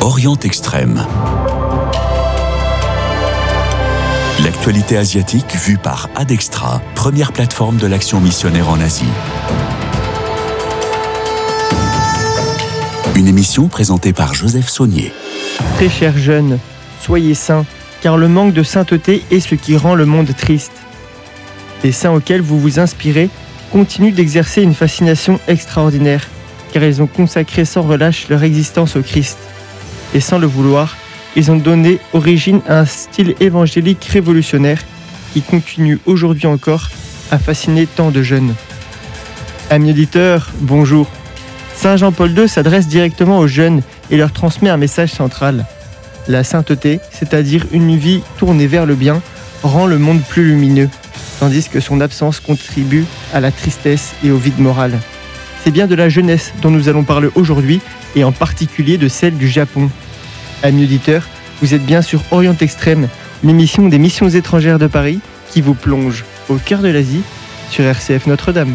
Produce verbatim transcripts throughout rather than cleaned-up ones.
Orient Extrême. L'actualité asiatique vue par Adextra, première plateforme de l'action missionnaire en Asie. Une émission présentée par Joseph Saunier. Très chers jeunes, soyez saints, car le manque de sainteté est ce qui rend le monde triste. Les saints auxquels vous vous inspirez continuent d'exercer une fascination extraordinaire, car ils ont consacré sans relâche leur existence au Christ. Et sans le vouloir, ils ont donné origine à un style évangélique révolutionnaire qui continue aujourd'hui encore à fasciner tant de jeunes. Amis auditeurs, bonjour. Saint Jean-Paul deux s'adresse directement aux jeunes et leur transmet un message central. La sainteté, c'est-à-dire une vie tournée vers le bien, rend le monde plus lumineux, tandis que son absence contribue à la tristesse et au vide moral. C'est bien de la jeunesse dont nous allons parler aujourd'hui, et en particulier de celle du Japon. Amis auditeurs, vous êtes bien sur Orient Extrême, l'émission des missions étrangères de Paris, qui vous plonge au cœur de l'Asie, sur R C F Notre-Dame.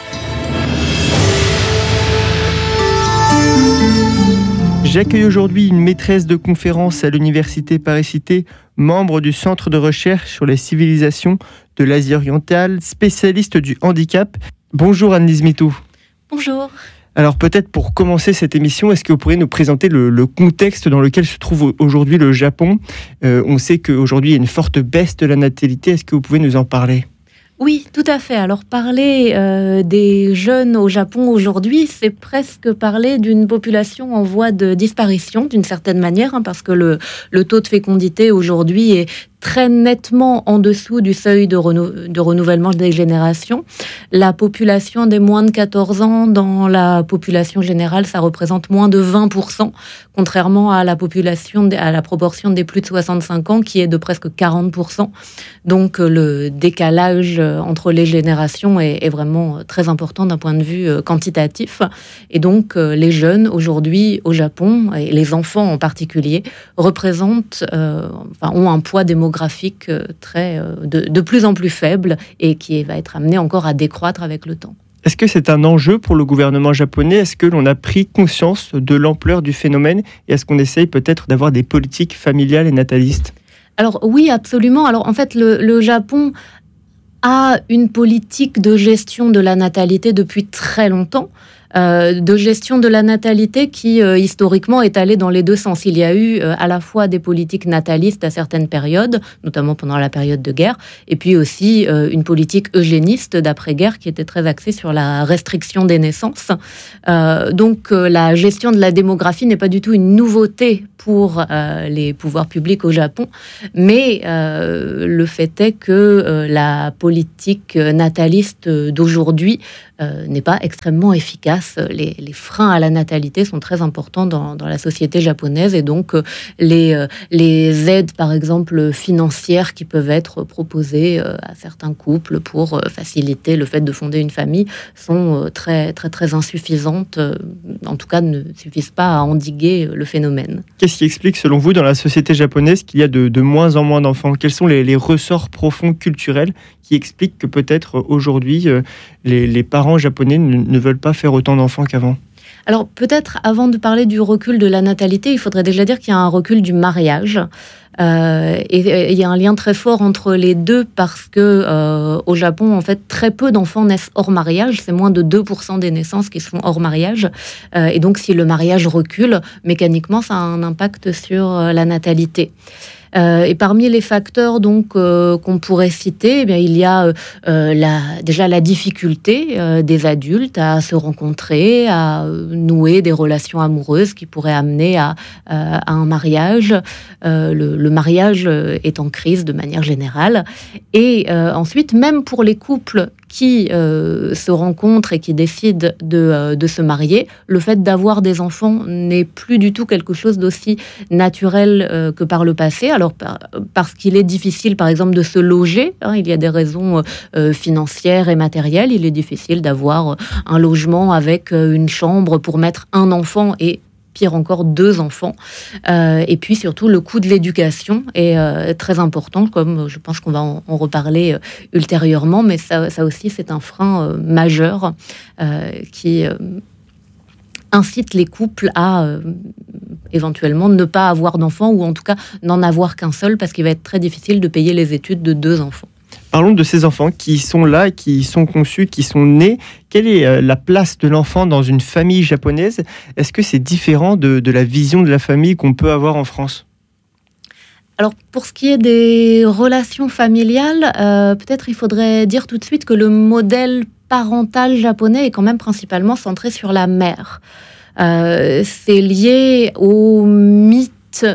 J'accueille aujourd'hui une maîtresse de conférence à l'Université Paris-Cité, membre du Centre de recherche sur les civilisations de l'Asie orientale, spécialiste du handicap. Bonjour Anne-Lise Mitou. Bonjour. Alors peut-être pour commencer cette émission, est-ce que vous pourriez nous présenter le, le contexte dans lequel se trouve aujourd'hui le Japon ? euh, On sait qu'aujourd'hui il y a une forte baisse de la natalité, est-ce que vous pouvez nous en parler ? Oui, tout à fait. Alors parler euh, des jeunes au Japon aujourd'hui, c'est presque parler d'une population en voie de disparition d'une certaine manière, hein, parce que le, le taux de fécondité aujourd'hui est très nettement en dessous du seuil de, renou- de renouvellement des générations. La population des moins de quatorze ans, dans la population générale, ça représente moins de vingt pour cent, contrairement à la population, à la proportion des plus de soixante-cinq ans, qui est de presque quarante pour cent. Donc le décalage entre les générations est, est vraiment très important d'un point de vue quantitatif. Et donc les jeunes, aujourd'hui, au Japon, et les enfants en particulier, représentent, euh, enfin, ont un poids démographique graphique très, de, de plus en plus faible et qui va être amené encore à décroître avec le temps. Est-ce que c'est un enjeu pour le gouvernement japonais ? Est-ce que l'on a pris conscience de l'ampleur du phénomène ? Et est-ce qu'on essaye peut-être d'avoir des politiques familiales et natalistes ? Alors oui, absolument. Alors en fait, le, le Japon a une politique de gestion de la natalité depuis très longtemps. Euh, de gestion de la natalité qui, euh, historiquement, est allée dans les deux sens. Il y a eu euh, à la fois des politiques natalistes à certaines périodes, notamment pendant la période de guerre, et puis aussi euh, une politique eugéniste d'après-guerre qui était très axée sur la restriction des naissances. Euh, donc, euh, la gestion de la démographie n'est pas du tout une nouveauté pour euh, les pouvoirs publics au Japon, mais euh, le fait est que euh, la politique nataliste d'aujourd'hui euh, n'est pas extrêmement efficace. Les, les freins à la natalité sont très importants dans, dans la société japonaise, et donc euh, les, euh, les aides, par exemple, financières qui peuvent être proposées euh, à certains couples pour euh, faciliter le fait de fonder une famille sont euh, très, très, très insuffisantes, euh, en tout cas ne suffisent pas à endiguer le phénomène. Qu'est-ce qui explique, selon vous, dans la société japonaise, qu'il y a de, de moins en moins d'enfants ? Quels sont les, les ressorts profonds culturels qui expliquent que peut-être aujourd'hui, euh, les, les parents japonais ne, ne veulent pas faire autant d'enfants qu'avant ? Alors peut-être, avant de parler du recul de la natalité, il faudrait déjà dire qu'il y a un recul du mariage. Euh, et il y a un lien très fort entre les deux parce que euh, au Japon, en fait, très peu d'enfants naissent hors mariage. C'est moins de deux pour cent des naissances qui sont hors mariage. Euh, et donc, si le mariage recule, mécaniquement, ça a un impact sur euh, la natalité. Euh, et parmi les facteurs donc euh, qu'on pourrait citer, eh bien, il y a euh, la, déjà la difficulté euh, des adultes à se rencontrer, à euh, nouer des relations amoureuses qui pourraient amener à, euh, à un mariage. Euh, le, le mariage est en crise de manière générale. Et euh, ensuite, même pour les couples qui euh, se rencontrent et qui décident de, euh, de se marier, le fait d'avoir des enfants n'est plus du tout quelque chose d'aussi naturel euh, que par le passé. Alors, par, parce qu'il est difficile, par exemple, de se loger. Hein, il y a des raisons euh, financières et matérielles. Il est difficile d'avoir un logement avec une chambre pour mettre un enfant et pire encore, deux enfants. Euh, et puis surtout, le coût de l'éducation est euh, très important, comme je pense qu'on va en, en reparler euh, ultérieurement, mais ça, ça aussi, c'est un frein euh, majeur euh, qui euh, incite les couples à euh, éventuellement ne pas avoir d'enfants ou en tout cas n'en avoir qu'un seul parce qu'il va être très difficile de payer les études de deux enfants. Parlons de ces enfants qui sont là, qui sont conçus, qui sont nés. Quelle est la place de l'enfant dans une famille japonaise ? Est-ce que c'est différent de, de la vision de la famille qu'on peut avoir en France ? Alors, pour ce qui est des relations familiales, euh, peut-être il faudrait dire tout de suite que le modèle parental japonais est quand même principalement centré sur la mère. Euh, c'est lié au mythe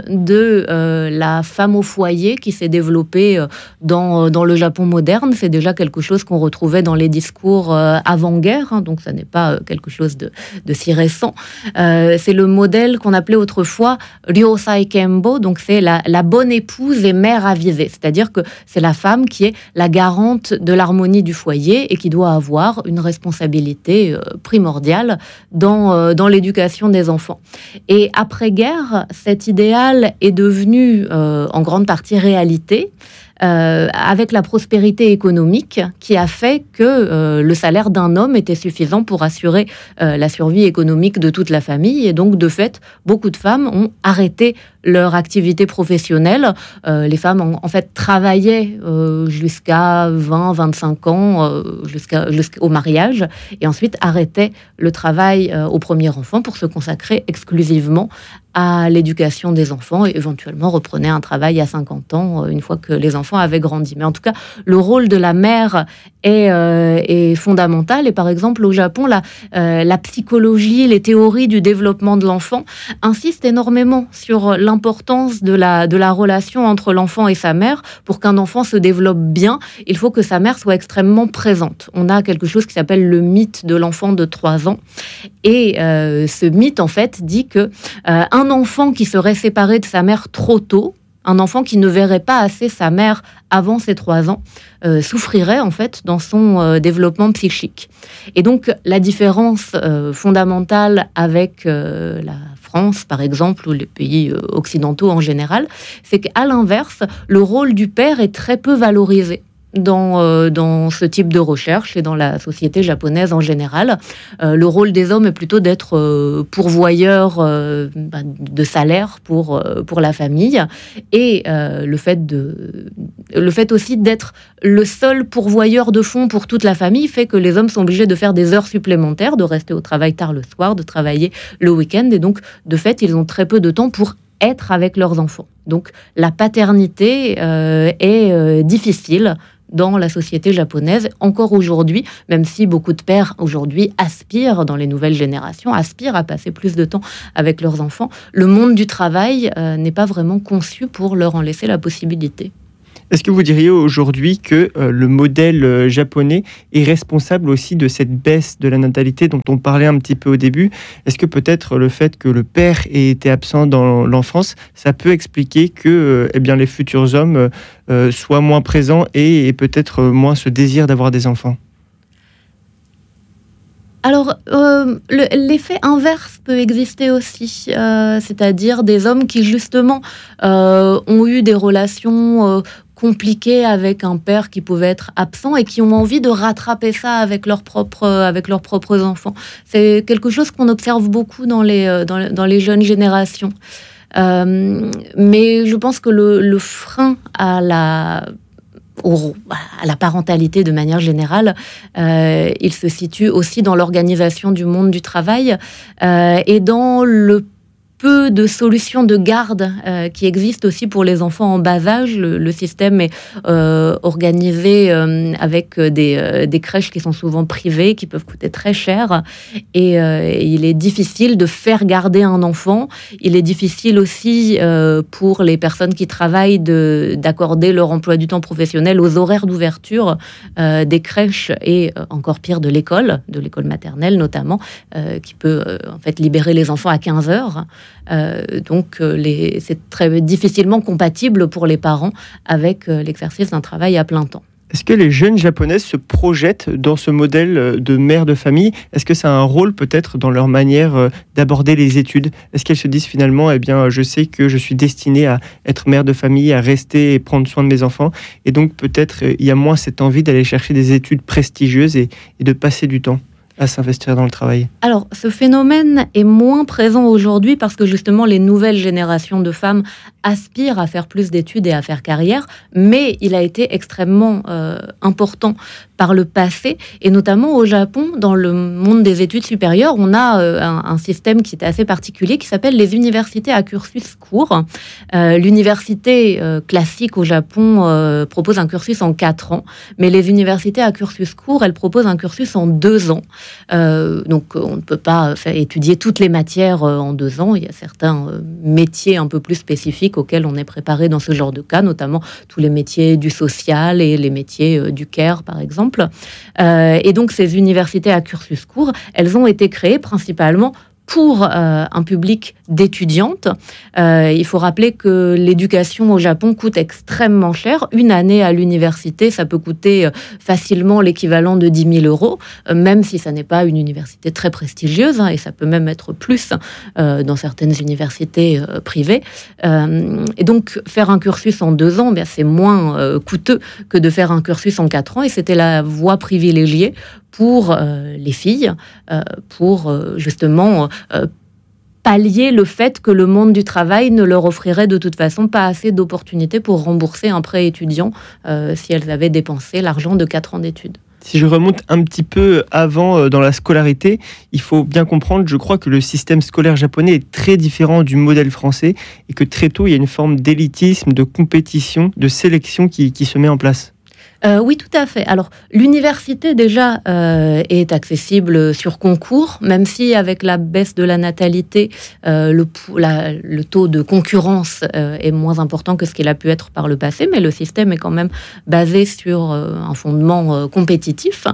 de euh, la femme au foyer qui s'est développée euh, dans, dans le Japon moderne. C'est déjà quelque chose qu'on retrouvait dans les discours euh, avant-guerre, hein, donc ça n'est pas euh, quelque chose de, de si récent. Euh, c'est le modèle qu'on appelait autrefois Ryosai Kenbo, donc c'est la, la bonne épouse et mère avisée, c'est-à-dire que c'est la femme qui est la garante de l'harmonie du foyer et qui doit avoir une responsabilité euh, primordiale dans, euh, dans l'éducation des enfants. Et après-guerre, cette idée est devenu euh, en grande partie réalité euh, avec la prospérité économique qui a fait que euh, le salaire d'un homme était suffisant pour assurer euh, la survie économique de toute la famille. Et donc, de fait, beaucoup de femmes ont arrêté leur activité professionnelle. Euh, les femmes, en, en fait, travaillaient euh, jusqu'à vingt à vingt-cinq ans, euh, jusqu'à, jusqu'au mariage, et ensuite arrêtaient le travail euh, au premier enfant pour se consacrer exclusivement à l'éducation des enfants et éventuellement reprenaient un travail à cinquante ans, euh, une fois que les enfants avaient grandi. Mais en tout cas, le rôle de la mère est, euh, est fondamental. Et par exemple, au Japon, la, euh, la psychologie, les théories du développement de l'enfant insistent énormément sur l'importance l'importance de la, de la relation entre l'enfant et sa mère. Pour qu'un enfant se développe bien, il faut que sa mère soit extrêmement présente. On a quelque chose qui s'appelle le mythe de l'enfant de trois ans. Et euh, ce mythe, en fait, dit que euh, un enfant qui serait séparé de sa mère trop tôt, un enfant qui ne verrait pas assez sa mère avant ses trois ans, euh, souffrirait en fait dans son euh, développement psychique. Et donc la différence euh, fondamentale avec euh, la France, par exemple, ou les pays euh, occidentaux en général, c'est qu'à l'inverse, le rôle du père est très peu valorisé dans, euh, dans ce type de recherche et dans la société japonaise en général. Euh, le rôle des hommes est plutôt d'être euh, pourvoyeur euh, bah, de salaire pour, euh, pour la famille et euh, le, fait de, le fait aussi d'être le seul pourvoyeur de fonds pour toute la famille fait que les hommes sont obligés de faire des heures supplémentaires, de rester au travail tard le soir, de travailler le week-end et donc de fait ils ont très peu de temps pour être avec leurs enfants. Donc la paternité euh, est euh, difficile dans la société japonaise, encore aujourd'hui, même si beaucoup de pères aujourd'hui aspirent, dans les nouvelles générations, aspirent à passer plus de temps avec leurs enfants. Le monde du travail euh, n'est pas vraiment conçu pour leur en laisser la possibilité. Est-ce que vous diriez aujourd'hui que euh, le modèle euh, japonais est responsable aussi de cette baisse de la natalité dont on parlait un petit peu au début ? Est-ce que peut-être le fait que le père ait été absent dans l'enfance, ça peut expliquer que euh, eh bien, les futurs hommes euh, soient moins présents et, et peut-être moins ce désir d'avoir des enfants ? Alors, euh, le, l'effet inverse peut exister aussi, euh, c'est-à-dire des hommes qui justement euh, ont eu des relations euh, compliquées avec un père qui pouvait être absent et qui ont envie de rattraper ça avec leurs propres, avec leurs propres enfants. C'est quelque chose qu'on observe beaucoup dans les, dans, dans les jeunes générations. Euh, mais je pense que le, le frein à la... à la parentalité de manière générale, euh, il se situe aussi dans l'organisation du monde du travail euh, et dans le peu de solutions de garde euh, qui existent aussi pour les enfants en bas âge. Le, le système est euh, organisé euh, avec des, euh, des crèches qui sont souvent privées, qui peuvent coûter très cher. Et euh, il est difficile de faire garder un enfant. Il est difficile aussi euh, pour les personnes qui travaillent de, d'accorder leur emploi du temps professionnel aux horaires d'ouverture euh, des crèches et euh, encore pire de l'école, de l'école maternelle notamment, euh, qui peut euh, en fait libérer les enfants à quinze heures. Euh, donc euh, les, c'est très difficilement compatible pour les parents avec euh, l'exercice d'un travail à plein temps. Est-ce que les jeunes japonaises se projettent dans ce modèle de mère de famille ? Est-ce que ça a un rôle peut-être dans leur manière d'aborder les études ? Est-ce qu'elles se disent finalement, eh bien, je sais que je suis destinée à être mère de famille, à rester et prendre soin de mes enfants, et donc peut-être il y a moins cette envie d'aller chercher des études prestigieuses et, et de passer du temps à s'investir dans le travail? Alors, ce phénomène est moins présent aujourd'hui parce que justement, les nouvelles générations de femmes aspirent à faire plus d'études et à faire carrière, mais il a été extrêmement euh, important par le passé, et notamment au Japon, dans le monde des études supérieures, on a euh, un, un système qui est assez particulier qui s'appelle les universités à cursus court. Euh, l'université euh, classique au Japon euh, propose un cursus en quatre ans, mais les universités à cursus court, elles proposent un cursus en deux ans. Euh, donc, on ne peut pas faire, étudier toutes les matières euh, en deux ans. Il y a certains euh, métiers un peu plus spécifiques auxquels on est préparé dans ce genre de cas, notamment tous les métiers du social et les métiers euh, du care, par exemple. Euh, et donc, ces universités à cursus court, elles ont été créées principalement pour euh, un public d'étudiantes. Euh, il faut rappeler que l'éducation au Japon coûte extrêmement cher. Une année à l'université, ça peut coûter facilement l'équivalent de dix mille euros, euh, même si ça n'est pas une université très prestigieuse, hein, et ça peut même être plus euh, dans certaines universités euh, privées. Euh, et donc, faire un cursus en deux ans, bien, c'est moins euh, coûteux que de faire un cursus en quatre ans, et c'était la voie privilégiée pour euh, les filles, euh, pour euh, justement euh, pallier le fait que le monde du travail ne leur offrirait de toute façon pas assez d'opportunités pour rembourser un prêt étudiant euh, si elles avaient dépensé l'argent de quatre ans d'études. Si je remonte un petit peu avant euh, dans la scolarité, il faut bien comprendre, je crois que le système scolaire japonais est très différent du modèle français et que très tôt, il y a une forme d'élitisme, de compétition, de sélection qui, qui se met en place. Euh, oui, tout à fait. Alors, l'université, déjà, euh, est accessible sur concours, même si, avec la baisse de la natalité, euh, le, la, le taux de concurrence euh, est moins important que ce qu'il a pu être par le passé, mais le système est quand même basé sur euh, un fondement euh, compétitif.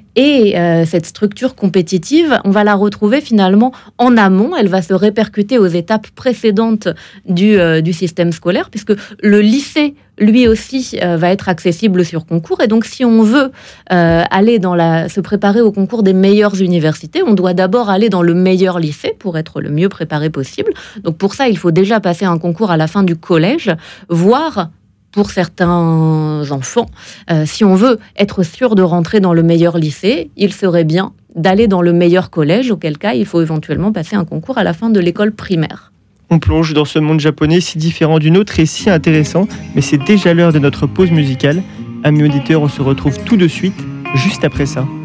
Et euh, cette structure compétitive, on va la retrouver finalement en amont. Elle va se répercuter aux étapes précédentes du, euh, du système scolaire, puisque le lycée, lui aussi, euh, va être accessible sur concours. Et donc, si on veut euh, aller dans la, se préparer au concours des meilleures universités, on doit d'abord aller dans le meilleur lycée pour être le mieux préparé possible. Donc, pour ça, il faut déjà passer un concours à la fin du collège, voire, pour certains enfants, euh, si on veut être sûr de rentrer dans le meilleur lycée, il serait bien d'aller dans le meilleur collège, auquel cas, il faut éventuellement passer un concours à la fin de l'école primaire. On plonge dans ce monde japonais si différent du nôtre et si intéressant, mais c'est déjà l'heure de notre pause musicale. Amis auditeurs, on se retrouve tout de suite, juste après ça.